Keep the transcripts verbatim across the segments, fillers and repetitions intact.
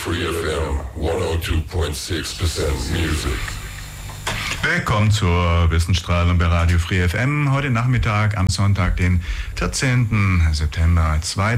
Free F M hundertzwei Komma sechs Prozent Music. Willkommen zur Wissensstrahlung bei Radio Free F M. Heute Nachmittag am Sonntag, den vierzehnten September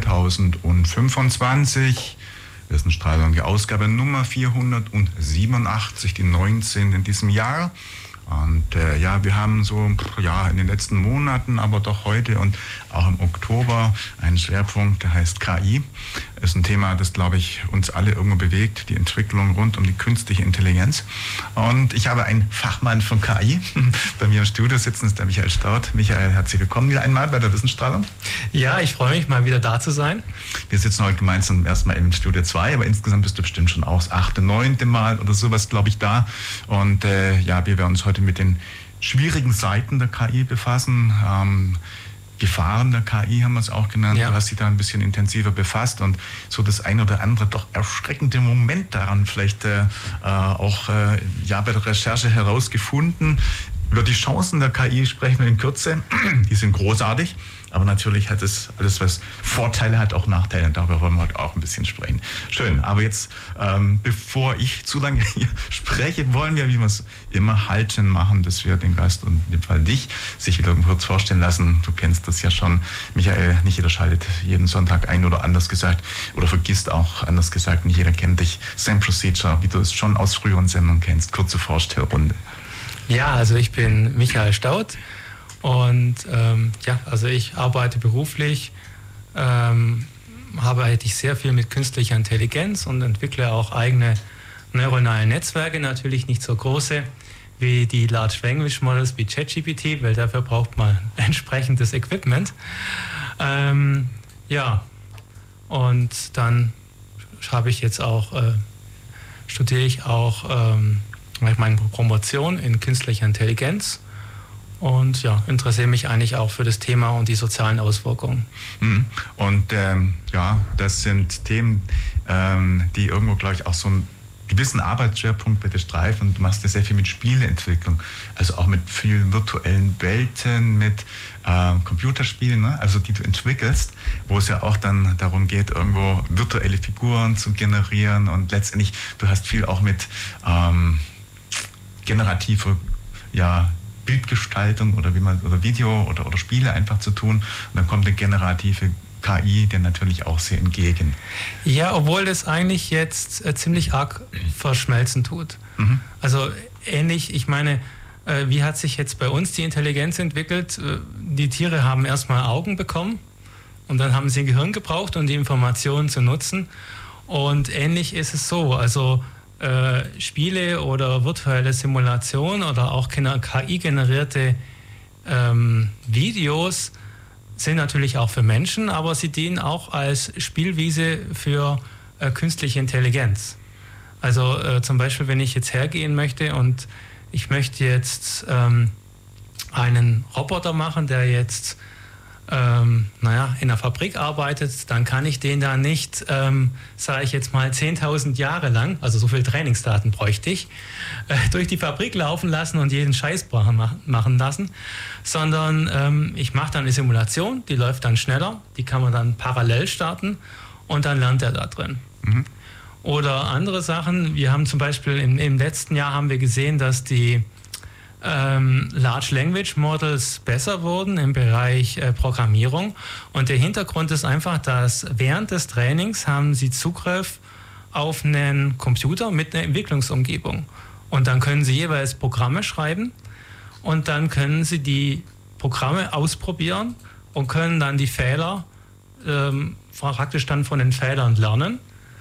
zweitausendfünfundzwanzig. Wissensstrahlung, die Ausgabe Nummer vierhundertsiebenundachtzig, die neunzehnte in diesem Jahr. Und äh, ja, wir haben so ja in den letzten Monaten, aber doch heute und auch im Oktober einen Schwerpunkt, der heißt K I. Ist ein Thema, das, glaube ich, uns alle irgendwo bewegt, die Entwicklung rund um die künstliche Intelligenz. Und ich habe einen Fachmann von K I bei mir im Studio sitzen, ist der Michael Staud. Michael, herzlich willkommen wieder einmal bei der Wissensstrahlung. Ja, ich freue mich, mal wieder da zu sein. Wir sitzen heute gemeinsam erstmal im Studio zwei, aber insgesamt bist du bestimmt schon auch das achte, neunte Mal oder sowas, glaube ich, da. Und äh, ja, wir werden uns heute mit den schwierigen Seiten der K I befassen. Ähm, Gefahren der K I haben wir es auch genannt. Ja. Du hast dich da ein bisschen intensiver befasst und so das ein oder andere doch erschreckende Moment daran vielleicht äh, auch äh, ja, bei der Recherche herausgefunden. Über die Chancen der K I sprechen wir in Kürze. Die sind großartig. Aber natürlich hat es alles, was Vorteile hat, auch Nachteile. Darüber wollen wir heute auch ein bisschen sprechen. Schön, aber jetzt, ähm, bevor ich zu lange hier spreche, wollen wir, wie wir es immer halten, machen, dass wir den Gast und in dem Fall dich sich wieder kurz vorstellen lassen. Du kennst das ja schon. Michael, nicht jeder schaltet jeden Sonntag ein oder anders gesagt oder vergisst auch anders gesagt, nicht jeder kennt dich. Same Procedure, wie du es schon aus früheren Sendungen kennst. Kurze Vorstellrunde. Ja, also ich bin Michael Staud. Und ähm, ja, also ich arbeite beruflich, ähm, habe eigentlich sehr viel mit künstlicher Intelligenz und entwickle auch eigene neuronale Netzwerke, natürlich nicht so große wie die Large Language Models wie ChatGPT, weil dafür braucht man entsprechendes Equipment. Ähm, ja, und dann habe ich jetzt auch, äh, studiere ich auch ähm, meine Promotion in künstlicher Intelligenz. Und ja, interessiere mich eigentlich auch für das Thema und die sozialen Auswirkungen. Und ähm, ja, das sind Themen, ähm, die irgendwo, glaube ich, auch so einen gewissen Arbeitsschwerpunkt bei dir streifen. Du machst ja sehr viel mit Spieleentwicklung, also auch mit vielen virtuellen Welten, mit ähm, Computerspielen, ne? Also die du entwickelst, wo es ja auch dann darum geht, irgendwo virtuelle Figuren zu generieren. Und letztendlich, du hast viel auch mit ähm, generative, ja, Bildgestaltung oder wie man oder Video oder, oder Spiele einfach zu tun. Und dann kommt eine generative K I, der natürlich auch sehr entgegen. Ja, obwohl das eigentlich jetzt äh, ziemlich arg verschmelzen tut. Mhm. Also ähnlich, ich meine, äh, wie hat sich jetzt bei uns die Intelligenz entwickelt? Äh, die Tiere haben erstmal Augen bekommen und dann haben sie ein Gehirn gebraucht, um die Informationen zu nutzen. Und ähnlich ist es so, also Äh, Spiele oder virtuelle Simulationen oder auch K I-generierte ähm, Videos sind natürlich auch für Menschen, aber sie dienen auch als Spielwiese für äh, künstliche Intelligenz. Also äh, zum Beispiel, wenn ich jetzt hergehen möchte und ich möchte jetzt ähm, einen Roboter machen, der jetzt Ähm, naja, in der Fabrik arbeitet, dann kann ich den da nicht, ähm, sage ich jetzt mal, zehntausend Jahre lang, also so viel Trainingsdaten bräuchte ich, äh, durch die Fabrik laufen lassen und jeden Scheiß machen lassen, sondern ähm, ich mache dann eine Simulation, die läuft dann schneller, die kann man dann parallel starten und dann lernt er da drin. Mhm. Oder andere Sachen, wir haben zum Beispiel im, im letzten Jahr haben wir gesehen, dass die Ähm, Large Language Models besser wurden im Bereich äh, Programmierung. Und der Hintergrund ist einfach, dass während des Trainings haben sie Zugriff auf einen Computer mit einer Entwicklungsumgebung. Und dann können sie jeweils Programme schreiben und dann können sie die Programme ausprobieren und können dann die Fehler ähm, praktisch dann von den Fehlern lernen.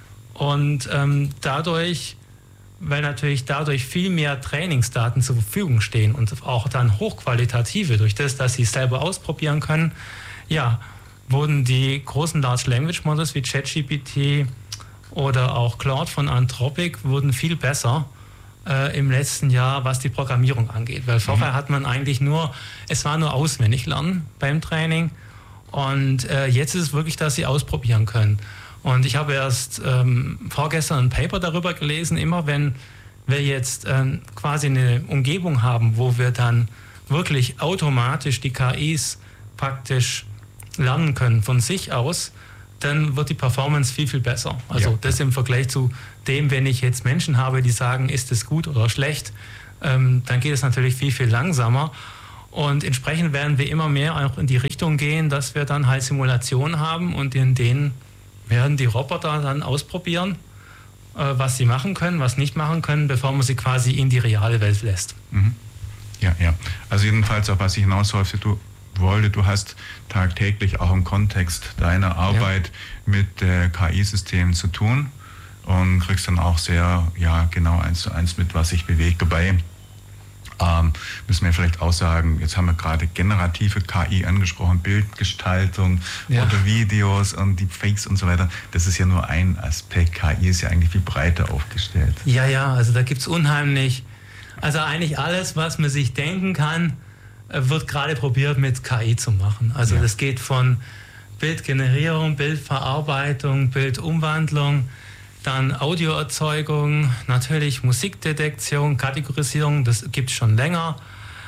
Und ähm, dadurch weil natürlich dadurch viel mehr Trainingsdaten zur Verfügung stehen und auch dann hochqualitative, durch das, dass sie es selber ausprobieren können, ja, wurden die großen Large Language Models wie ChatGPT oder auch Claude von Anthropic wurden viel besser äh, im letzten Jahr, was die Programmierung angeht. Weil vorher mhm. hat man eigentlich nur, es war nur auswendig lernen beim Training und äh, jetzt ist es wirklich, dass sie ausprobieren können. Und ich habe erst ähm, vorgestern ein Paper darüber gelesen, immer wenn wir jetzt ähm, quasi eine Umgebung haben, wo wir dann wirklich automatisch die K Is praktisch lernen können von sich aus, dann wird die Performance viel, viel besser. Also ja. das im Vergleich zu dem, wenn ich jetzt Menschen habe, die sagen, ist es gut oder schlecht, ähm, dann geht es natürlich viel, viel langsamer. Und entsprechend werden wir immer mehr auch in die Richtung gehen, dass wir dann halt Simulationen haben und in denen werden die Roboter dann ausprobieren, äh, was sie machen können, was nicht machen können, bevor man sie quasi in die reale Welt lässt. Mhm. Ja, ja. Also jedenfalls, auf was ich hinaus wollte, du, wollte, du hast tagtäglich auch im Kontext deiner Arbeit ja. mit äh, K I-Systemen zu tun und kriegst dann auch sehr ja, genau eins zu eins mit, was sich bewegt. Dabei Ähm, müssen wir vielleicht auch sagen, jetzt haben wir gerade generative K I angesprochen, Bildgestaltung ja. oder Videos und Deepfakes und so weiter. Das ist ja nur ein Aspekt. K I ist ja eigentlich viel breiter aufgestellt. Ja, ja, also da gibt es unheimlich, also eigentlich alles, was man sich denken kann, wird gerade probiert mit K I zu machen. Also ja. das geht von Bildgenerierung, Bildverarbeitung, Bildumwandlung, dann Audioerzeugung, natürlich Musikdetektion, Kategorisierung, das gibt es schon länger.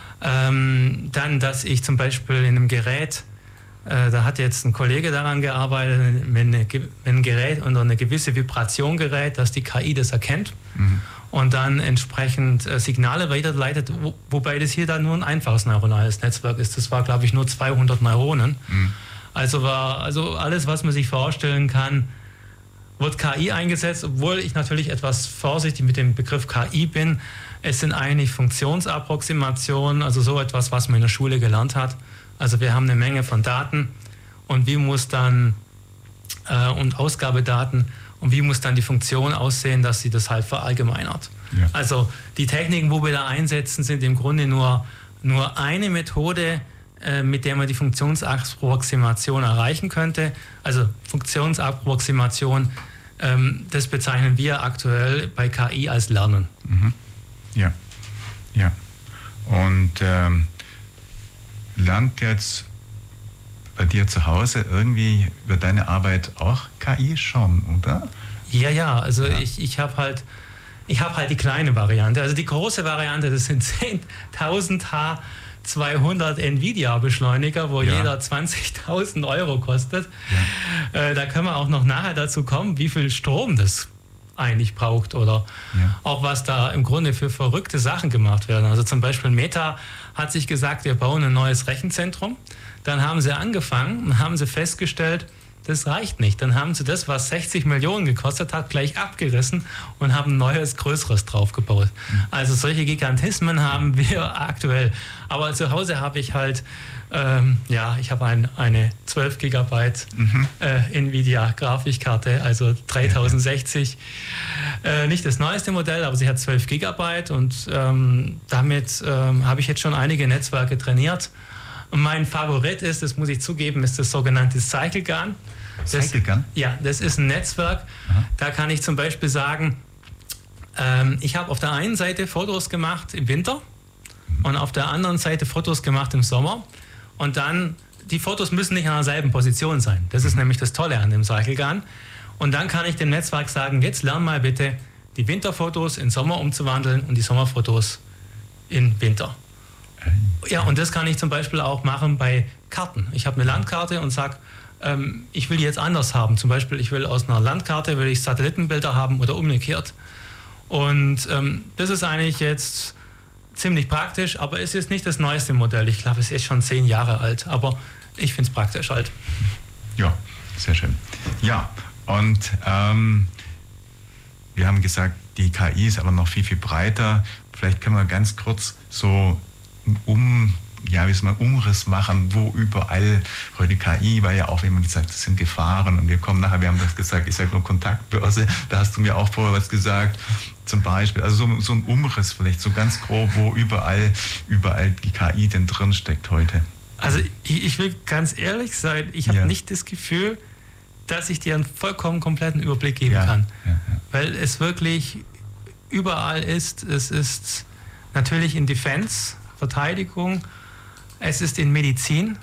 Ähm, dann, dass ich zum Beispiel in einem Gerät, äh, da hat jetzt ein Kollege daran gearbeitet, wenn, eine, wenn ein Gerät unter eine gewisse Vibration gerät, dass die K I das erkennt mhm. und dann entsprechend äh, Signale weiterleitet, wo, wobei das hier dann nur ein einfaches neuronales Netzwerk ist. Das war, glaube ich, nur zweihundert Neuronen. Mhm. Also, war, also alles, was man sich vorstellen kann, wird K I eingesetzt, obwohl ich natürlich etwas vorsichtig mit dem Begriff K I bin. Es sind eigentlich Funktionsapproximationen, also so etwas, was man in der Schule gelernt hat. Also wir haben eine Menge von Daten und wie muss dann äh, und Ausgabedaten und wie muss dann die Funktion aussehen, dass sie das halt verallgemeinert. Ja. Also die Techniken, wo wir da einsetzen, sind im Grunde nur, nur eine Methode, äh, mit der man die Funktionsapproximation erreichen könnte. Also Funktionsapproximation, ähm, das bezeichnen wir aktuell bei K I als Lernen. Mhm. Ja, ja. Und ähm, lernt jetzt bei dir zu Hause irgendwie über deine Arbeit auch K I schon, oder? Ja, ja, also ja. ich, ich habe halt, ich hab halt die kleine Variante. Also die große Variante, das sind zehntausend H zweihundert Nvidia-Beschleuniger, wo ja. jeder zwanzigtausend Euro kostet. Ja. Äh, da können wir auch noch nachher dazu kommen, wie viel Strom das eigentlich braucht oder ja. auch was da im Grunde für verrückte Sachen gemacht werden. Also zum Beispiel Meta hat sich gesagt, wir bauen ein neues Rechenzentrum. Dann haben sie angefangen und haben sie festgestellt, das reicht nicht. Dann haben sie das, was sechzig Millionen gekostet hat, gleich abgerissen und haben ein neues, größeres draufgebaut. Mhm. Also solche Gigantismen haben wir aktuell. Aber zu Hause habe ich halt, ähm, ja, ich habe ein, eine zwölf Gigabyte mhm. äh, Nvidia-Grafikkarte, also dreitausendsechzig. Äh, nicht das neueste Modell, aber sie hat zwölf Gigabyte und ähm, damit ähm, habe ich jetzt schon einige Netzwerke trainiert. Und mein Favorit ist, das muss ich zugeben, ist das sogenannte CycleGAN. CycleGAN? Ja, das ist ein Netzwerk. Aha. Da kann ich zum Beispiel sagen, ähm, ich habe auf der einen Seite Fotos gemacht im Winter mhm. und auf der anderen Seite Fotos gemacht im Sommer. Und dann, die Fotos müssen nicht an derselben Position sein. Das ist mhm. nämlich das Tolle an dem CycleGAN. Und dann kann ich dem Netzwerk sagen, jetzt lern mal bitte die Winterfotos in Sommer umzuwandeln und die Sommerfotos in Winter. Ja, und das kann ich zum Beispiel auch machen bei Karten. Ich habe eine Landkarte und sage, ähm, ich will die jetzt anders haben. Zum Beispiel, ich will aus einer Landkarte will ich Satellitenbilder haben oder umgekehrt. Und ähm, das ist eigentlich jetzt ziemlich praktisch, aber es ist nicht das neueste Modell. Ich glaube, es ist schon zehn Jahre alt, aber ich finde es praktisch halt. Ja, sehr schön. Ja, und ähm, wir haben gesagt, die K I ist aber noch viel, viel breiter. Vielleicht können wir ganz kurz so um, ja, wie soll man, Umriss machen, wo überall heute K I, weil ja auch, wenn man sagt, das sind Gefahren und wir kommen nachher, wir haben das gesagt, ich sage nur Kontaktbörse, da hast du mir auch vorher was gesagt, zum Beispiel, also so, so ein Umriss vielleicht, so ganz grob, wo überall, überall die K I denn drin steckt heute. Also ich, ich will ganz ehrlich sein, ich habe ja. nicht das Gefühl, dass ich dir einen vollkommen kompletten Überblick geben ja. kann, ja, ja. weil es wirklich überall ist, es ist natürlich in Defense, Verteidigung, es ist in Medizin.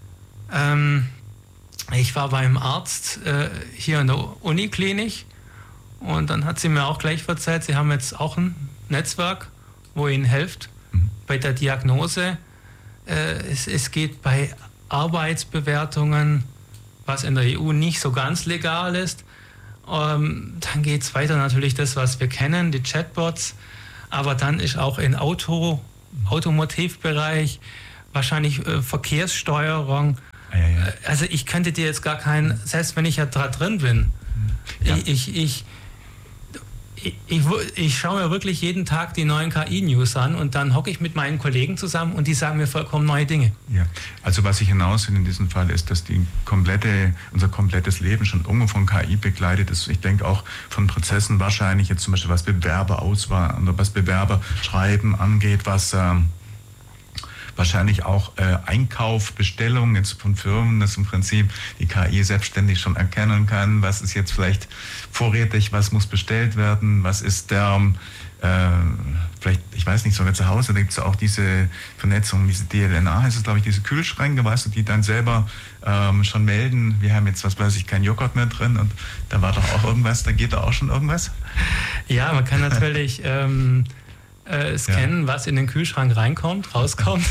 Ähm, ich war beim Arzt äh, hier in der Uniklinik und dann hat sie mir auch gleich erzählt, sie haben jetzt auch ein Netzwerk, wo ihnen hilft mhm. bei der Diagnose. Äh, es, es geht bei Arbeitsbewertungen, was in der E U nicht so ganz legal ist. Ähm, dann geht es weiter natürlich das, was wir kennen, die Chatbots. Aber dann ist auch im Auto, Automotivbereich wahrscheinlich äh, Verkehrssteuerung. Ja, ja, ja. Also ich könnte dir jetzt gar keinen, selbst wenn ich ja da drin bin, ja. ich, ich, ich Ich, ich, ich schaue mir wirklich jeden Tag die neuen K I-News an und dann hocke ich mit meinen Kollegen zusammen und die sagen mir vollkommen neue Dinge. Ja, also was ich hinaus will in diesem Fall ist, dass die komplette, unser komplettes Leben schon irgendwo von K I begleitet ist. Ich denke auch von Prozessen wahrscheinlich jetzt zum Beispiel was Bewerberauswahl oder was Bewerberschreiben angeht, was ähm, wahrscheinlich auch äh, Einkauf, Bestellung jetzt von Firmen, dass im Prinzip die K I selbstständig schon erkennen kann, was ist jetzt vielleicht vorrätig, was muss bestellt werden, was ist der, äh, vielleicht, ich weiß nicht, sogar zu Hause, da gibt es auch diese Vernetzung, diese D L N A, heißt es, glaube ich, diese Kühlschränke, weißt du, die dann selber ähm, schon melden, wir haben jetzt, was weiß ich, kein Joghurt mehr drin und da war doch auch irgendwas, da geht da auch schon irgendwas? Ja, man kann natürlich ähm Äh, scannen, ja. was in den Kühlschrank reinkommt, rauskommt.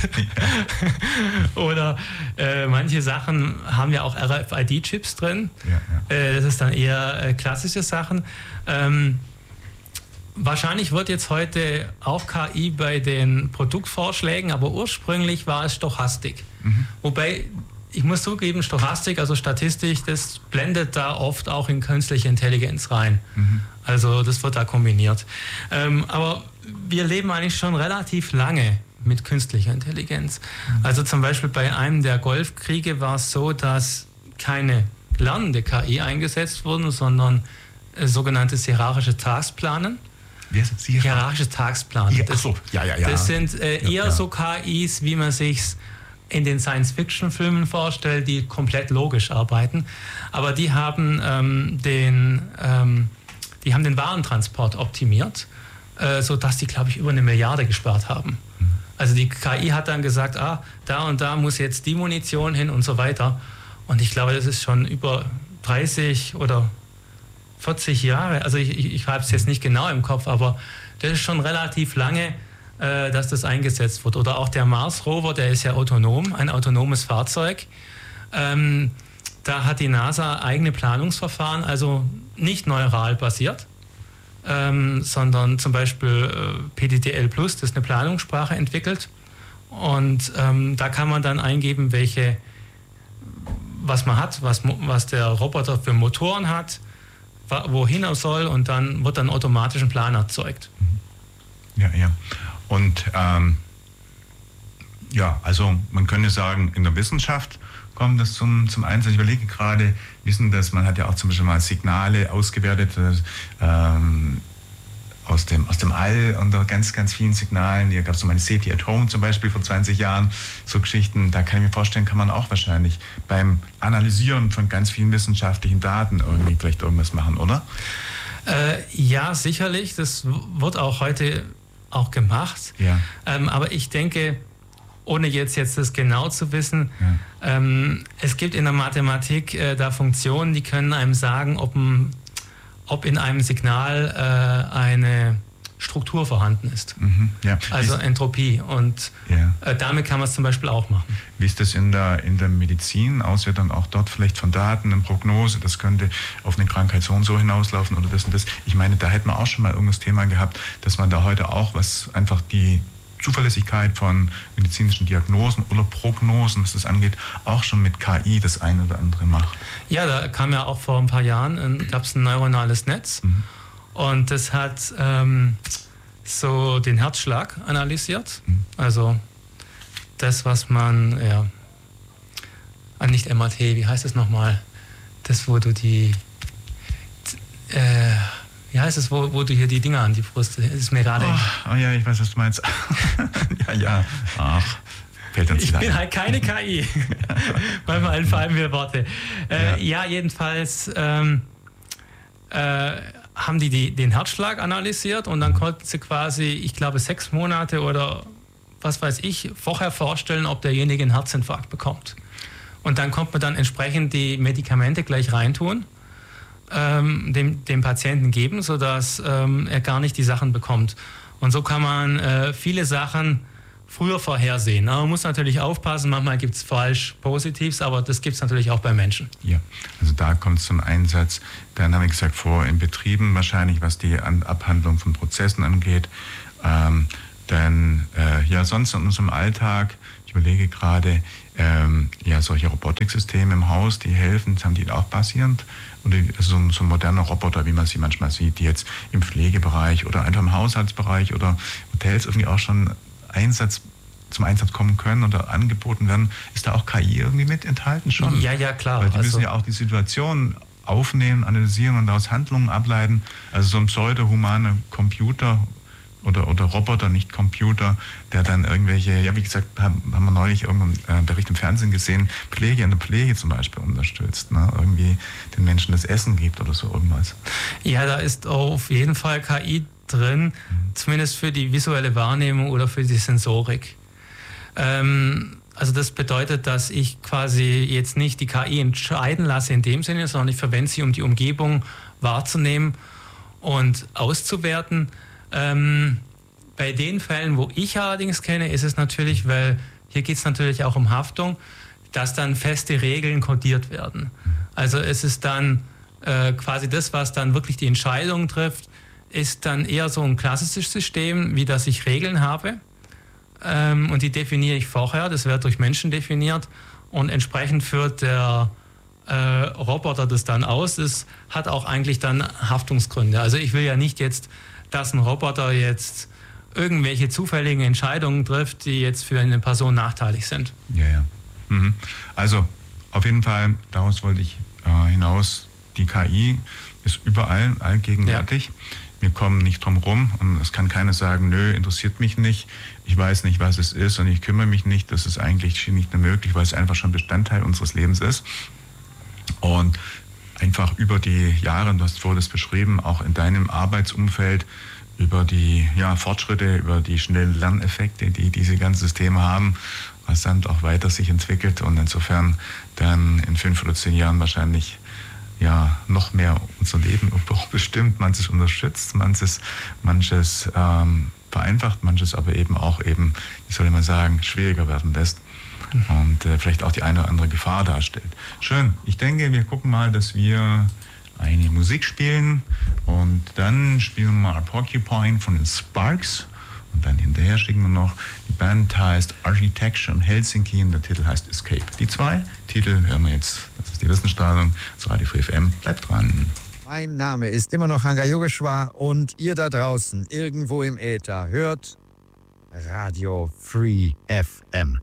Ja. Oder äh, manche Sachen haben ja auch R F I D-Chips drin. Ja, ja. Äh, das ist dann eher äh, klassische Sachen. Ähm, wahrscheinlich wird jetzt heute auch K I bei den Produktvorschlägen, aber ursprünglich war es Stochastik. Mhm. Wobei, ich muss zugeben, Stochastik, also Statistik, das blendet da oft auch in künstliche Intelligenz rein. Mhm. Also das wird da kombiniert. Ähm, aber wir leben eigentlich schon relativ lange mit künstlicher Intelligenz. Also zum Beispiel bei einem der Golfkriege war es so, dass keine lernende K I eingesetzt wurden, sondern äh, sogenanntes hierarchische Taskplanen. Wie heißt das? Hierarchische Taskplanen. Ja, das, so. ja, ja, ja. das sind äh, eher ja, ja. so K Is, wie man sich's in den Science-Fiction-Filmen vorstellt, die komplett logisch arbeiten. Aber die haben ähm, den, ähm, die haben den Warentransport optimiert, äh, sodass die, glaube ich, über eine Milliarde gespart haben. Mhm. Also die K I hat dann gesagt, ah, da und da muss jetzt die Munition hin und so weiter. Und ich glaube, das ist schon über dreißig oder vierzig Jahre, also ich, ich, ich habe es jetzt nicht genau im Kopf, aber das ist schon relativ lange, äh, dass das eingesetzt wird. Oder auch der Mars-Rover, der ist ja autonom, ein autonomes Fahrzeug. Ähm, da hat die NASA eigene Planungsverfahren, also nicht neural basiert, ähm, sondern zum Beispiel äh, P D D L plus, das ist eine Planungssprache, entwickelt. Und ähm, da kann man dann eingeben, welche, was man hat, was, was der Roboter für Motoren hat, wohin er soll, und dann wird dann automatisch ein Plan erzeugt. Ja, ja. Und ähm, ja, also man könnte sagen, in der Wissenschaft kommt das zum, zum Einsatz. Ich überlege gerade, wissen das, man hat ja auch zum Beispiel mal Signale ausgewertet ähm, aus dem, aus dem All unter ganz, ganz vielen Signalen. Hier gab es so meine Safety at Home zum Beispiel vor zwanzig Jahren, so Geschichten. Da kann ich mir vorstellen, kann man auch wahrscheinlich beim Analysieren von ganz vielen wissenschaftlichen Daten irgendwie vielleicht irgendwas machen, oder? Äh, ja, sicherlich. Das wird auch heute auch gemacht. Ja. Ähm, aber ich denke, ohne jetzt, jetzt das genau zu wissen, ja. ähm, es gibt in der Mathematik äh, da Funktionen, die können einem sagen, ob, ein, ob in einem Signal äh, eine Struktur vorhanden ist. Mhm, ja. Also ist, Entropie. Und ja. äh, damit kann man es zum Beispiel auch machen. Wie ist das in der, in der Medizin? Auswertung auch dort vielleicht von Daten, eine Prognose, das könnte auf eine Krankheit so und so hinauslaufen oder das und das. Ich meine, da hätten wir auch schon mal irgendwas Thema gehabt, dass man da heute auch, was einfach die Zuverlässigkeit von medizinischen Diagnosen oder Prognosen, was das angeht, auch schon mit K I das eine oder andere macht. Ja, da kam ja auch vor ein paar Jahren, gab es ein neuronales Netz. Mhm. Und das hat ähm, so den Herzschlag analysiert. Mhm. Also das, was man, ja, ah, nicht M R T, wie heißt das nochmal? Das, wo du die, äh, wie heißt es, wo, wo du hier die Dinger an die Brust, das ist mir gerade... Oh, oh ja, ich weiß, was du meinst. ja, ja, ach... Ich bin halt keine K I. Manchmal entfallen mir Worte. Äh, ja. ja, jedenfalls ähm, äh, haben die, die den Herzschlag analysiert und dann konnten sie quasi, ich glaube, sechs Monate oder was weiß ich, vorher vorstellen, ob derjenige einen Herzinfarkt bekommt. Und dann konnte man dann entsprechend die Medikamente gleich reintun, ähm, dem, dem Patienten geben, sodass ähm, er gar nicht die Sachen bekommt. Und so kann man äh, viele Sachen früher vorhersehen. Aber man muss natürlich aufpassen, manchmal gibt es falsch Positives, aber das gibt es natürlich auch bei Menschen. Ja, also da kommt es zum Einsatz. Dann habe ich gesagt, vor in Betrieben wahrscheinlich, was die Abhandlung von Prozessen angeht. Ähm, dann, äh, ja, sonst in unserem Alltag, ich überlege gerade, ähm, ja, solche Robotiksysteme im Haus, die helfen, haben die auch basierend? Oder so ein, so ein moderner Roboter, wie man sie manchmal sieht, die jetzt im Pflegebereich oder einfach im Haushaltsbereich oder Hotels irgendwie auch schon Einsatz, zum Einsatz kommen können oder angeboten werden. Ist da auch K I irgendwie mit enthalten schon? Ja, ja, klar. Weil die also, müssen ja auch die Situation aufnehmen, analysieren und daraus Handlungen ableiten. Also so ein pseudo-humaner Computer oder, oder Roboter, nicht Computer, der dann irgendwelche, ja wie gesagt, haben, haben wir neulich irgendeinen Bericht im Fernsehen gesehen, Pflege in der Pflege zum Beispiel unterstützt, ne? Irgendwie den Menschen das Essen gibt oder so irgendwas. Ja, da ist auf jeden Fall K I drin, mhm. zumindest für die visuelle Wahrnehmung oder für die Sensorik. Ähm, also das bedeutet, dass ich quasi jetzt nicht die K I entscheiden lasse in dem Sinne, sondern ich verwende sie, um die Umgebung wahrzunehmen und auszuwerten. Ähm, bei den Fällen, wo ich allerdings kenne, ist es natürlich, weil hier geht es natürlich auch um Haftung, dass dann feste Regeln kodiert werden. Also es ist dann äh, quasi das, was dann wirklich die Entscheidung trifft, ist dann eher so ein klassisches System, wie das ich Regeln habe. Ähm, und die definiere ich vorher, das wird durch Menschen definiert und entsprechend führt der äh, Roboter das dann aus. Das hat auch eigentlich dann Haftungsgründe. Also ich will ja nicht jetzt, dass ein Roboter jetzt irgendwelche zufälligen Entscheidungen trifft, die jetzt für eine Person nachteilig sind. Ja, ja. Mhm. Also auf jeden Fall, daraus wollte ich äh, hinaus, die K I ist überall, allgegenwärtig. Ja. Wir kommen nicht drum rum und es kann keiner sagen, nö, interessiert mich nicht, ich weiß nicht, was es ist und ich kümmere mich nicht. Das ist eigentlich nicht mehr möglich, weil es einfach schon Bestandteil unseres Lebens ist. Und einfach über die Jahre, du hast vorhin das beschrieben, auch in deinem Arbeitsumfeld, über die ja, Fortschritte, über die schnellen Lerneffekte, die diese ganzen Systeme haben, was dann auch weiter sich entwickelt und insofern dann in fünf oder zehn Jahren wahrscheinlich ja noch mehr unser Leben bestimmt, manches unterstützt, manches, manches ähm, vereinfacht, manches aber eben auch eben, wie soll man sagen, schwieriger werden lässt und äh, vielleicht auch die eine oder andere Gefahr darstellt. Schön, ich denke, wir gucken mal, dass wir eine Musik spielen und dann spielen wir mal Porcupine von den Sparks und dann hinterher schicken wir noch, die Band heißt Architecture in Helsinki und der Titel heißt Escape. Die zwei Titel hören wir jetzt, das ist die Wissensstrahlung, das Radio Free F M, bleibt dran. Mein Name ist immer noch Hanga Yogeshwar und ihr da draußen irgendwo im Äther hört Radio Free F M.